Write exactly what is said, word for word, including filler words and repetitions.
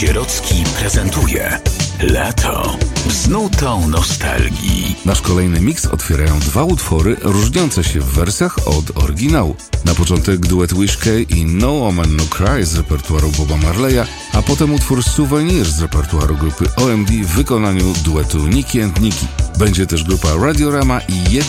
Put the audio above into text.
Sierocki prezentuje Lato z nutą nostalgii. Nasz kolejny miks otwierają dwa utwory różniące się w wersjach od oryginału. Na początek duet Wishkey i No Woman No Cry z repertuaru Boba Marleya, a potem utwór Souvenir z repertuaru grupy O M D w wykonaniu duetu Nicki and Nicki. Będzie też grupa Radiorama i jedna